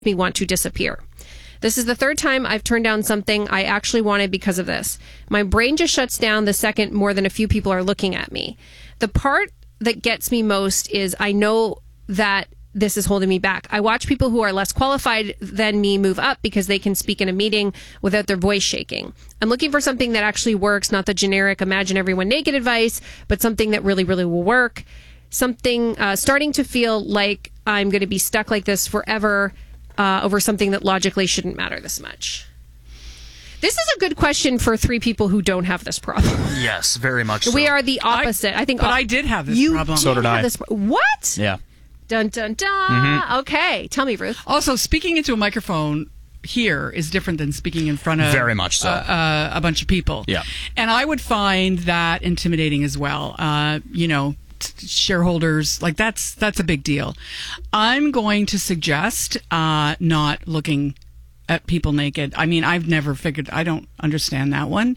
me want to disappear. This is the third time I've turned down something I actually wanted because of this. My brain just shuts down the second more than a few people are looking at me. The part that gets me most is I know that this is holding me back. I watch people who are less qualified than me move up because they can speak in a meeting without their voice shaking. I'm looking for something that actually works, not the generic imagine everyone naked advice, but something that really, really will work. Something starting to feel like I'm going to be stuck like this forever over something that logically shouldn't matter this much. This is a good question for three people who don't have this problem. Yes, very much so. We are the opposite. I think. But I did have this problem. So did I. What? Yeah. Dun, dun, dun. Okay. Tell me, Ruth. Also, speaking into a microphone here is different than speaking in front of very much so. A bunch of people. Yeah. And I would find that intimidating as well. Shareholders, like that's a big deal. I'm going to suggest not looking at people naked. I mean, I've never figured. I don't understand that one.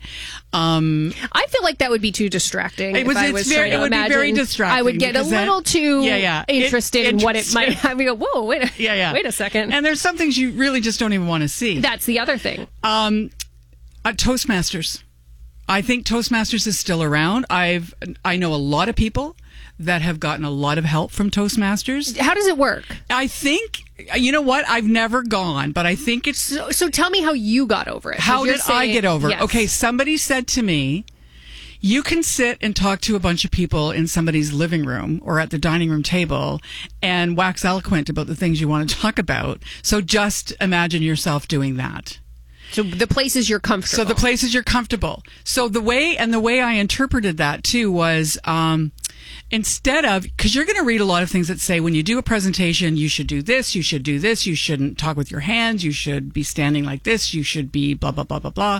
I feel like that would be too distracting. It would be very distracting. I would get a little too interested in what it might. I would go, whoa, wait a second. And there's some things you really just don't even want to see. That's the other thing. Toastmasters. I think Toastmasters is still around. I know a lot of people that have gotten a lot of help from Toastmasters. How does it work? I think, you know what? I've never gone, but I think it's... So tell me how you got over it. How did I get over it? Yes. Okay, somebody said to me, you can sit and talk to a bunch of people in somebody's living room or at the dining room table and wax eloquent about the things you want to talk about. So just imagine yourself doing that. So the places you're comfortable. So the way I interpreted that too was... instead of, because you're going to read a lot of things that say when you do a presentation, you should do this, you should do this, you shouldn't talk with your hands, you should be standing like this, you should be blah, blah, blah, blah, blah.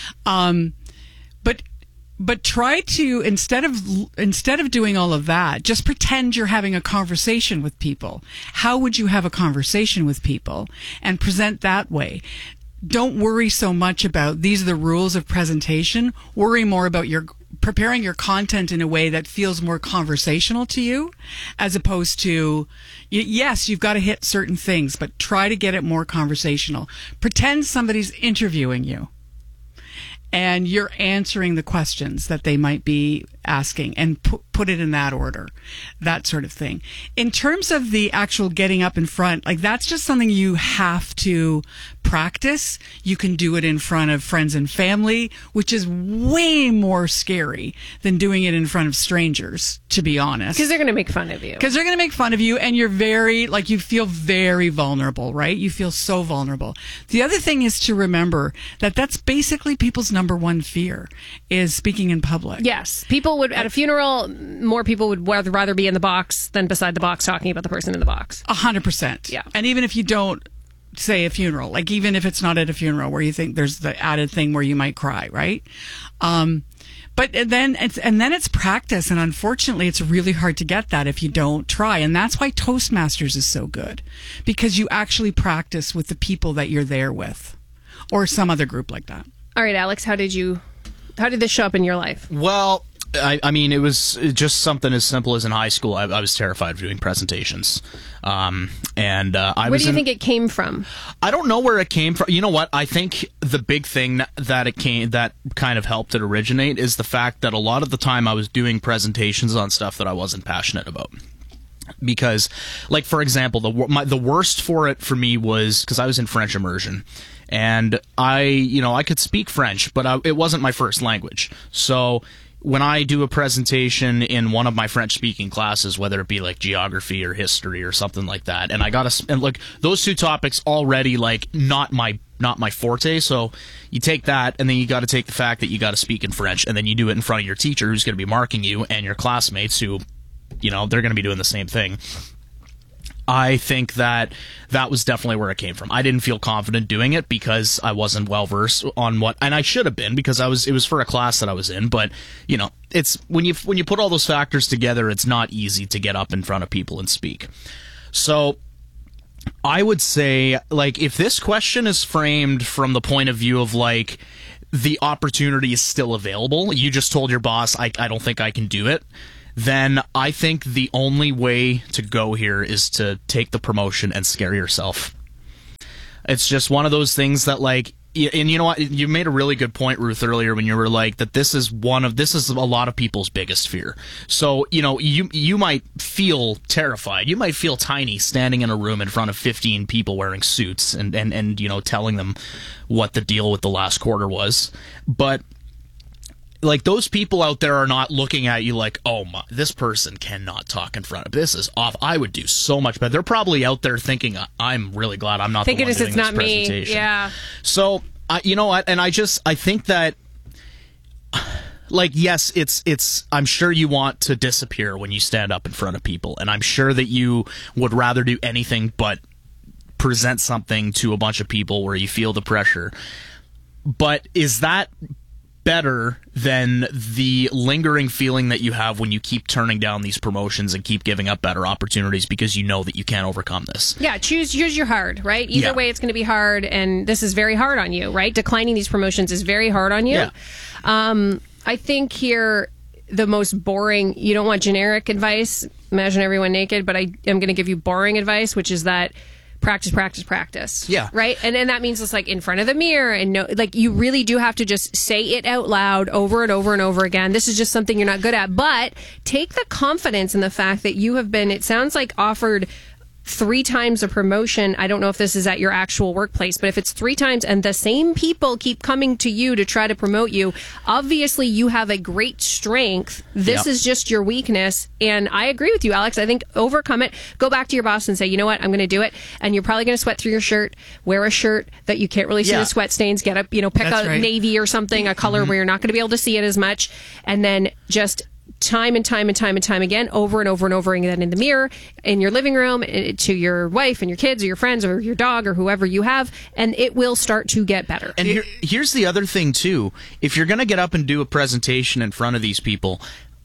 But try to, instead of doing all of that, just pretend you're having a conversation with people. How would you have a conversation with people and present that way? Don't worry so much about these are the rules of presentation. Worry more about preparing your content in a way that feels more conversational to you, as opposed to, yes, you've got to hit certain things, but try to get it more conversational. Pretend somebody's interviewing you and you're answering the questions that they might be asking, and put it in that order, that sort of thing. In terms of the actual getting up in front, like that's just something you have to practice. You can do it in front of friends and family, which is way more scary than doing it in front of strangers, to be honest. Because they're going to make fun of you. And you're very, like, you feel very vulnerable, right? You feel so vulnerable. The other thing is to remember that that's basically people's number one fear, is speaking in public. Yes. People would, at a funeral, more people would rather be in the box than beside the box talking about the person in the box. 100%. Yeah. And even if you don't say a funeral, like even if it's not at a funeral where you think there's the added thing where you might cry, right? But then it's practice, and unfortunately it's really hard to get that if you don't try. And that's why Toastmasters is so good, because you actually practice with the people that you're there with, or some other group like that. All right, Alex, how did this show up in your life? Well, I mean, it was just something as simple as in high school. I was terrified of doing presentations. Where do you think it came from? I don't know where it came from. You know what? I think the big thing that kind of helped it originate is the fact that a lot of the time I was doing presentations on stuff that I wasn't passionate about. Because, like, for example, the worst for me was because I was in French immersion. And I could speak French, but it wasn't my first language. So when I do a presentation in one of my French-speaking classes, whether it be like geography or history or something like that, and look, those two topics already like not my forte. So you take that, and then you got to take the fact that you got to speak in French, and then you do it in front of your teacher, who's going to be marking you, and your classmates who, they're going to be doing the same thing. I think that was definitely where it came from. I didn't feel confident doing it because I wasn't well versed on and I should have been, because it was for a class that I was in. But it's when you put all those factors together, it's not easy to get up in front of people and speak. So I would say, like, if this question is framed from the point of view of like the opportunity is still available, you just told your boss, I don't think I can do it, then I think the only way to go here is to take the promotion and scare yourself. It's just one of those things that, like, and you know what? You made a really good point, Ruth, earlier when you were like that. This is a lot of people's biggest fear. So, you know, you might feel terrified. You might feel tiny standing in a room in front of 15 people wearing suits and you know, telling them what the deal with the last quarter was. But like, those people out there are not looking at you like, oh my, this person cannot talk in front of, this is off. I would do so much better. They're probably out there thinking, I'm really glad I'm not the one doing this presentation. Yeah. So, you know what? And I think that, like, yes, it's. I'm sure you want to disappear when you stand up in front of people, and I'm sure that you would rather do anything but present something to a bunch of people where you feel the pressure. But is that better than the lingering feeling that you have when you keep turning down these promotions and keep giving up better opportunities because you know that you can't overcome this? Yeah, choose your hard, right? Either way, it's going to be hard, and this is very hard on you, right? Declining these promotions is very hard on you. Yeah. I think here the most boring, you don't want generic advice, imagine everyone naked, but I am going to give you boring advice, which is that practice. Yeah. Right? And that means it's like in front of the mirror, and no, like, you really do have to just say it out loud over and over and over again. This is just something you're not good at, but take the confidence in the fact that you have been, it sounds like, offered 3 times a promotion. I don't know if this is at your actual workplace, but if it's 3 times and the same people keep coming to you to try to promote you, obviously you have a great strength. This is just your weakness. And I agree with you, Alex. I think overcome it. Go back to your boss and say, you know what, I'm going to do it. And you're probably going to sweat through your shirt. Wear a shirt that you can't really see the sweat stains. Get up, pick navy or something, a color where you're not going to be able to see it as much. And then just time and time again, over and over and over again, in the mirror, in your living room, to your wife and your kids or your friends or your dog or whoever you have, and it will start to get better. And here's the other thing too: if you're going to get up and do a presentation in front of these people,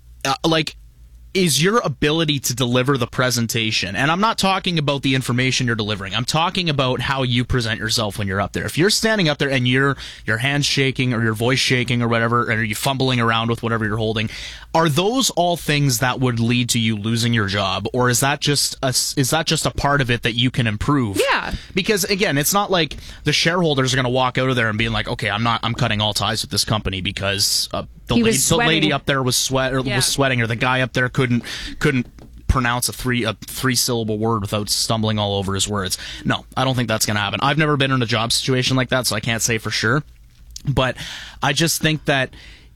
is your ability to deliver the presentation. And I'm not talking about the information you're delivering. I'm talking about how you present yourself when you're up there. If you're standing up there and your hands shaking or your voice shaking or whatever, or you fumbling around with whatever you're holding, are those all things that would lead to you losing your job? Or is that just a part of it that you can improve? Yeah. Because again, it's not like the shareholders are going to walk out of there and being like, okay, I'm cutting all ties with this company because the lady up there was sweating, or the guy up there couldn't pronounce a three-syllable word without stumbling all over his words. No, I don't think that's going to happen. I've never been in a job situation like that, so I can't say for sure. But I just think that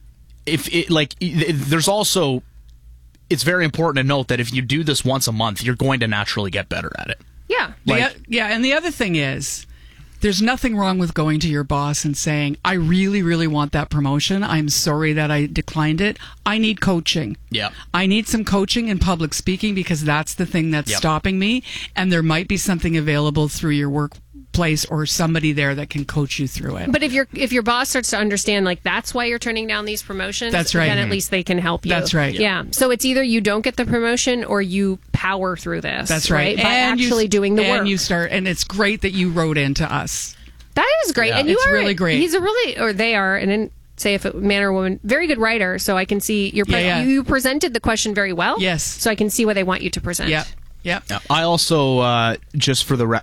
there's also, it's very important to note that if you do this once a month, you're going to naturally get better at it. Yeah. And the other thing is, there's nothing wrong with going to your boss and saying, I really, really want that promotion. I'm sorry that I declined it. I need coaching. Yeah. I need some coaching in public speaking because that's the thing that's stopping me. And there might be something available through your workplace or somebody there that can coach you through it. But if your boss starts to understand, like, that's why you're turning down these promotions, that's right, then at least they can help you. That's right. Yeah. So it's either you don't get the promotion or you power through this. That's right. By actually doing the work. And you start, and it's great that you wrote into us. That is great. Yeah. And it's really great. He's they are, and then say if a man or woman, very good writer. So I can see you presented the question very well. Yes. So I can see what they want you to present. Yeah. Yeah. I also just for the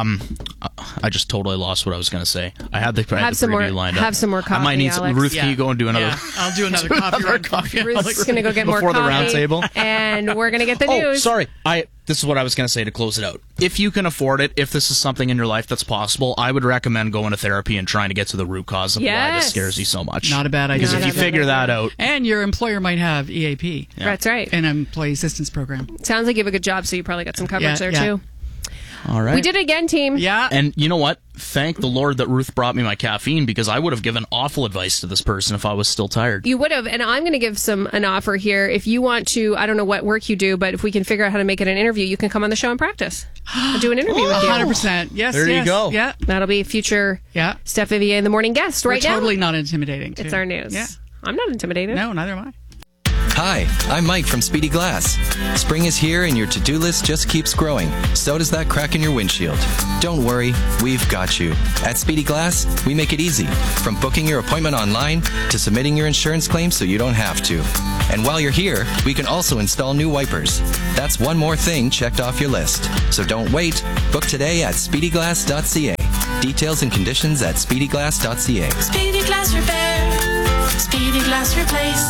I just totally lost what I was going to say. I had the preview lined up. Have some more coffee. I might need Alex. some. Ruth, can you go and do another? Yeah. I'll do another coffee. Ruth's going to go get more coffee before the round table, and we're going to get the news. Sorry. This is what I was going to say to close it out. If you can afford it, if this is something in your life that's possible, I would recommend going to therapy and trying to get to the root cause of why this scares you so much. Not a bad idea. Because if you figure that out, and your employer might have EAP. Yeah. That's right. An employee assistance program. Sounds like you have a good job, so you probably got some coverage there too. All right. We did it again, team. Yeah. And you know what? Thank the Lord that Ruth brought me my caffeine, because I would have given awful advice to this person if I was still tired. You would have. And I'm going to give an offer here. If you want to, I don't know what work you do, but if we can figure out how to make it an interview, you can come on the show and practice. I'll do an interview with you. 100%. Yes. There you go. Yeah. That'll be future Steph Vivier in the morning guest right now. Totally not intimidating. It's our news. Yeah. I'm not intimidated. No, neither am I. Hi, I'm Mike from Speedy Glass. Spring is here and your to-do list just keeps growing. So does that crack in your windshield. Don't worry, we've got you. At Speedy Glass, we make it easy. From booking your appointment online to submitting your insurance claim so you don't have to. And while you're here, we can also install new wipers. That's one more thing checked off your list. So don't wait. Book today at speedyglass.ca. Details and conditions at speedyglass.ca. Speedy Glass Repair. Speedy Glass Replace.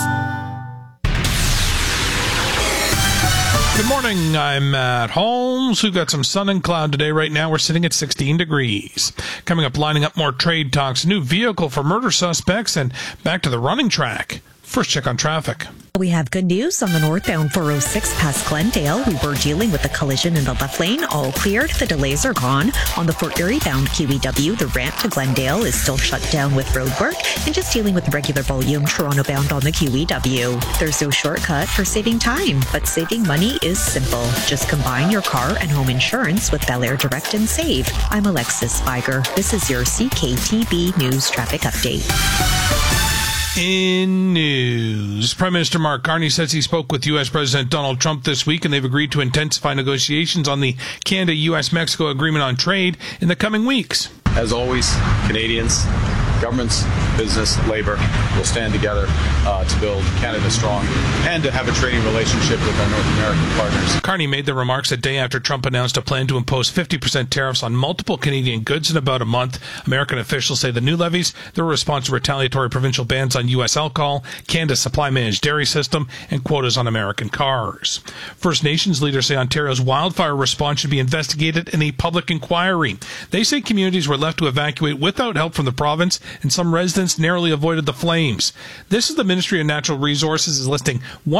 Good morning. I'm Matt Holmes. We've got some sun and cloud today. Right now, we're sitting at 16 degrees. Coming up, lining up more trade talks, a new vehicle for murder suspects, and back to the running track. First check on traffic. We have good news on the northbound 406 past Glendale. We were dealing with a collision in the left lane. All cleared. The delays are gone. On the Fort Erie bound QEW, the ramp to Glendale is still shut down with road work and just dealing with regular volume Toronto bound on the QEW. There's no shortcut for saving time, but saving money is simple. Just combine your car and home insurance with Bel Air Direct and Save. I'm Alexis Spiger. This is your CKTB News Traffic Update. In news, Prime Minister Mark Carney says he spoke with U.S. President Donald Trump this week, and they've agreed to intensify negotiations on the Canada-U.S.-Mexico Agreement on Trade in the coming weeks. As always, Canadians, governments, business, labor will stand together to build Canada strong and to have a trading relationship with our North American partners. Carney made the remarks a day after Trump announced a plan to impose 50% tariffs on multiple Canadian goods in about a month. American officials say the new levies, they're a response to retaliatory provincial bans on U.S. alcohol, Canada's supply-managed dairy system, and quotas on American cars. First Nations leaders say Ontario's wildfire response should be investigated in a public inquiry. They say communities were left to evacuate without help from the province, and some residents narrowly avoided the flames. This is the Ministry of Natural Resources is listing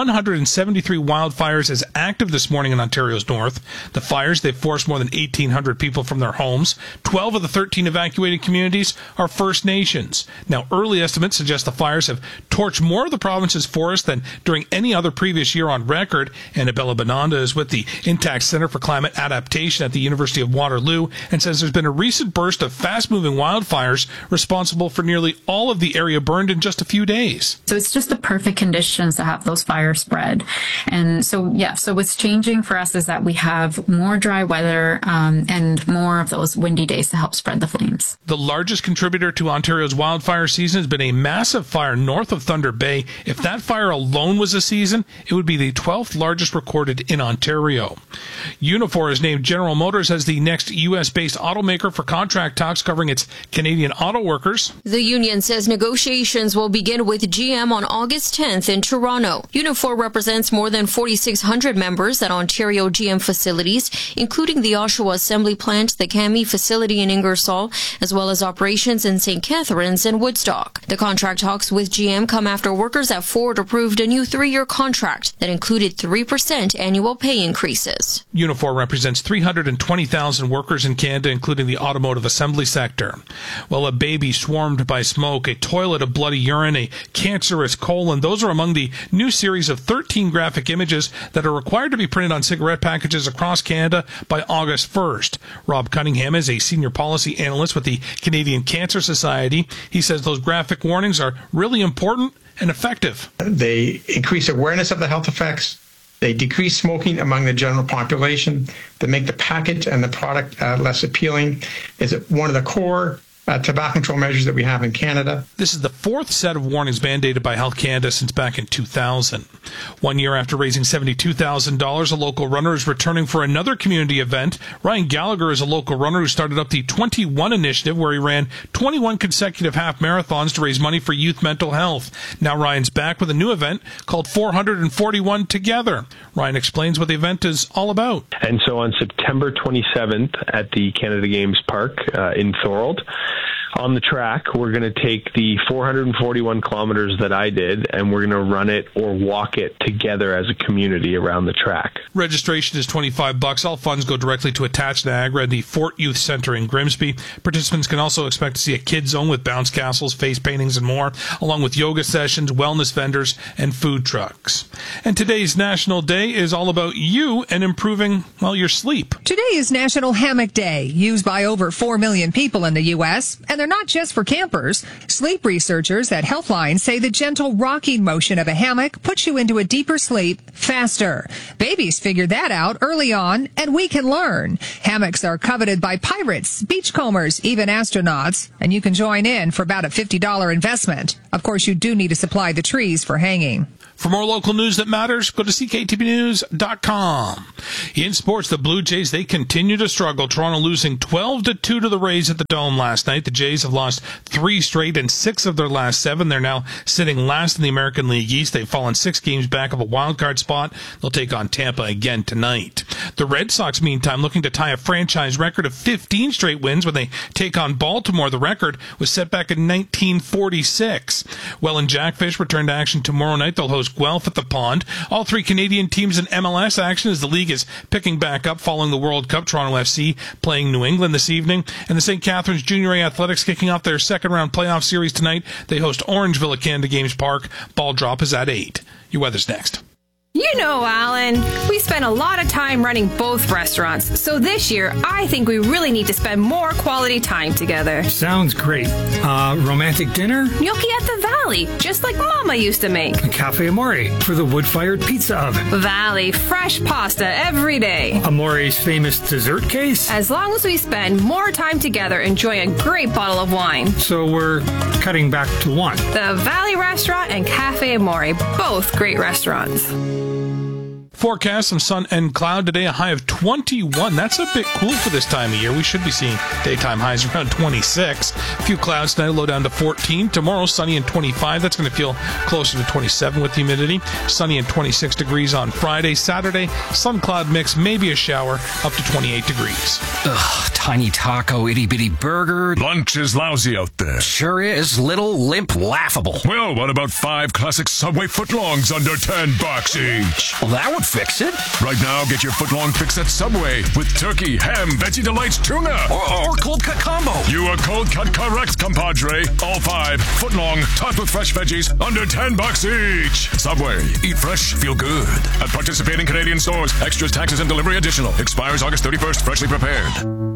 173 wildfires as active this morning in Ontario's north. The fires, they've forced more than 1,800 people from their homes. 12 of the 13 evacuated communities are First Nations. Now, early estimates suggest the fires have torched more of the province's forest than during any other previous year on record. Annabella Bonanda is with the Intact Centre for Climate Adaptation at the University of Waterloo and says there's been a recent burst of fast-moving wildfires responsible for nearly all of the area burned in just a few days. So it's just the perfect conditions to have those fires spread. And so what's changing for us is that we have more dry weather and more of those windy days to help spread the flames. The largest contributor to Ontario's wildfire season has been a massive fire north of Thunder Bay. If that fire alone was a season, it would be the 12th largest recorded in Ontario. Unifor has named General Motors as the next U.S.-based automaker for contract talks covering its Canadian auto workers. The union says negotiations will begin with GM on August 10th in Toronto. Unifor represents more than 4,600 members at Ontario GM facilities, including the Oshawa Assembly Plant, the Cami facility in Ingersoll, as well as operations in St. Catharines and Woodstock. The contract talks with GM come after workers at Ford approved a new 3-year contract that included 3% annual pay increases. Unifor represents 320,000 workers in Canada, including the automotive assembly sector. Well, a baby swarmed by smoke, a toilet of bloody urine, a cancerous colon. Those are among the new series of 13 graphic images that are required to be printed on cigarette packages across Canada by August 1st. Rob Cunningham is a senior policy analyst with the Canadian Cancer Society. He says those graphic warnings are really important and effective. They increase awareness of the health effects. They decrease smoking among the general population. They make the package and the product less appealing. It's one of the core tobacco control measures that we have in Canada. This is the fourth set of warnings mandated by Health Canada since back in 2000. 1 year after raising $72,000, a local runner is returning for another community event. Ryan Gallagher is a local runner who started up the 21 initiative, where he ran 21 consecutive half marathons to raise money for youth mental health. Now Ryan's back with a new event called 441 Together. Ryan explains what the event is all about. And so on September 27th at the Canada Games Park in Thorold, on the track, we're going to take the 441 kilometers that I did, and we're going to run it or walk it together as a community around the track. Registration is $25. All funds go directly to Attach Niagara and the Fort Youth Center in Grimsby. Participants can also expect to see a kids zone with bounce castles, face paintings, and more, along with yoga sessions, wellness vendors, and food trucks. And today's National Day is all about you and improving, well, your sleep. Today is National Hammock Day, used by over 4 million people in the U.S., and they're not just for campers. Sleep researchers at Healthline say the gentle rocking motion of a hammock puts you into a deeper sleep faster. Babies figured that out early on, and we can learn. Hammocks are coveted by pirates, beachcombers, even astronauts, and you can join in for about a $50 investment. Of course, you do need to supply the trees for hanging. For more local news that matters, go to CKTVnews.com. In sports, the Blue Jays, they continue to struggle. Toronto losing 12-2 to the Rays at the Dome last night. The Jays have lost 3 straight and 6 of their last 7. They're now sitting last in the American League East. They've fallen 6 games back of a wild card spot. They'll take on Tampa again tonight. The Red Sox, meantime, looking to tie a franchise record of 15 straight wins when they take on Baltimore. The record was set back in 1946. Well, and Jackfish return to action tomorrow night. They'll host Guelph at the Pond. All 3 Canadian teams in MLS action as the league is picking back up following the World Cup. Toronto FC playing New England this evening. And the St. Catharines Junior A Athletics kicking off their second-round playoff series tonight. They host Orangeville at Canada Games Park. Ball drop is at 8. Your weather's next. You know, Alan, we spend a lot of time running both restaurants, so this year I think we really need to spend more quality time together. Sounds great. Romantic dinner? Gnocchi at the Valley, just like Mama used to make. Cafe Amore for the wood-fired pizza oven. Valley, fresh pasta every day. Amore's famous dessert case? As long as we spend more time together enjoying a great bottle of wine. So we're cutting back to one. The Valley Restaurant and Cafe Amore, both great restaurants. Forecast, some sun and cloud today, a high of 21. That's a bit cool for this time of year. We should be seeing daytime highs around 26. A few clouds tonight, low down to 14. Tomorrow, sunny and 25. That's going to feel closer to 27 with humidity. Sunny and 26 degrees on Friday. Saturday, sun cloud mix, maybe a shower, up to 28 degrees. Ugh, tiny taco, itty-bitty burger. Lunch is lousy out there. Sure is. Little, limp, laughable. Well, what about 5 classic Subway footlongs under $10 each? Well, that would fix it. Right now, get your footlong fix at Subway with turkey, ham, Veggie Delights, tuna. Or cold cut combo. You are cold cut correct, compadre. All 5 footlong, topped with fresh veggies, under $10 each. Subway. Eat fresh, feel good. At participating Canadian stores. Extras, taxes, and delivery additional. Expires August 31st. Freshly prepared.